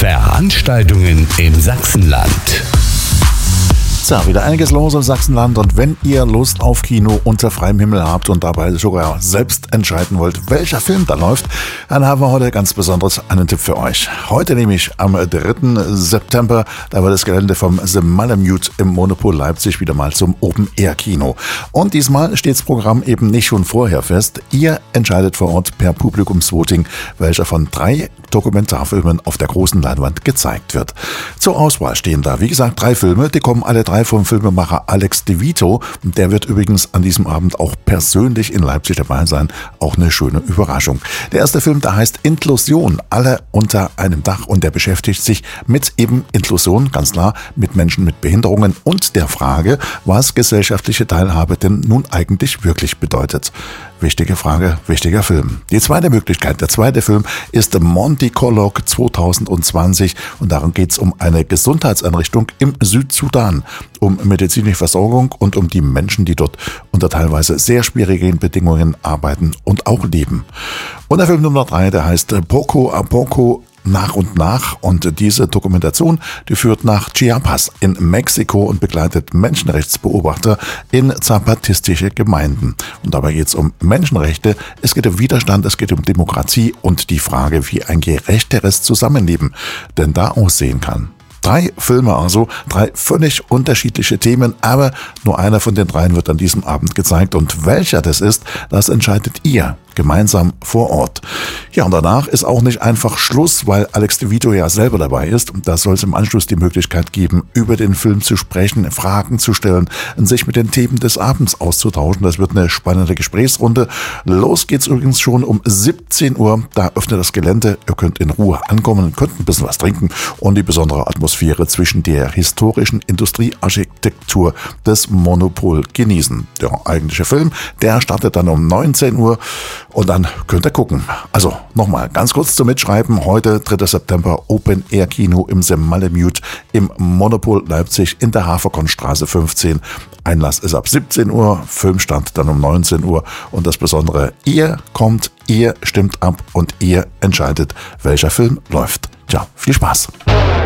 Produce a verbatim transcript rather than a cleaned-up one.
Veranstaltungen im Sachsenland. So, wieder einiges los im Sachsenland, und wenn ihr Lust auf Kino unter freiem Himmel habt und dabei sogar selbst entscheiden wollt, welcher Film da läuft, dann haben wir heute ganz besonders einen Tipp für euch. Heute nämlich am dritten September, da wird das Gelände vom The Malamute im Monopol Leipzig wieder mal zum Open-Air-Kino. Und diesmal steht das Programm eben nicht schon vorher fest. Ihr entscheidet vor Ort per Publikumsvoting, welcher von drei Dokumentarfilmen auf der großen Leinwand gezeigt wird. Zur Auswahl stehen da, wie gesagt, drei Filme, die kommen alle drei vom Filmemacher Alex De Vito. Der wird übrigens an diesem Abend auch persönlich in Leipzig dabei sein. Auch eine schöne Überraschung. Der erste Film, der heißt Inklusion, alle unter einem Dach, und der beschäftigt sich mit eben Inklusion, ganz klar, mit Menschen mit Behinderungen und der Frage, was gesellschaftliche Teilhabe denn nun eigentlich wirklich bedeutet. Wichtige Frage, wichtiger Film. Die zweite Möglichkeit, der zweite Film ist Monty Colloque zwanzig zwanzig, und darin geht es um eine Gesundheitseinrichtung im Südsudan, um medizinische Versorgung und um die Menschen, die dort unter teilweise sehr schwierigen Bedingungen arbeiten und auch leben. Und der Film Nummer drei, der heißt Poco a Poco, nach und nach, und diese Dokumentation, die führt nach Chiapas in Mexiko und begleitet Menschenrechtsbeobachter in zapatistische Gemeinden. Und dabei geht es um Menschenrechte, es geht um Widerstand, es geht um Demokratie und die Frage, wie ein gerechteres Zusammenleben denn da aussehen kann. Drei Filme also, drei völlig unterschiedliche Themen, aber nur einer von den dreien wird an diesem Abend gezeigt, und welcher das ist, das entscheidet ihr gemeinsam vor Ort. Ja, und danach ist auch nicht einfach Schluss, weil Alex De Vito ja selber dabei ist. Da soll es im Anschluss die Möglichkeit geben, über den Film zu sprechen, Fragen zu stellen, sich mit den Themen des Abends auszutauschen. Das wird eine spannende Gesprächsrunde. Los geht's übrigens schon um siebzehn Uhr. Da öffnet das Gelände. Ihr könnt in Ruhe ankommen, könnt ein bisschen was trinken und die besondere Atmosphäre zwischen der historischen Industriearchitektur des Monopol genießen. Der eigentliche Film, der startet dann um neunzehn Uhr. Und dann könnt ihr gucken. Also nochmal ganz kurz zum Mitschreiben. Heute, dritter September, Open-Air-Kino im The Malamute im Monopol Leipzig in der Haferkornstraße fünfzehn. Einlass ist ab siebzehn Uhr, Filmstart dann um neunzehn Uhr. Und das Besondere, ihr kommt, ihr stimmt ab und ihr entscheidet, welcher Film läuft. Tja, viel Spaß.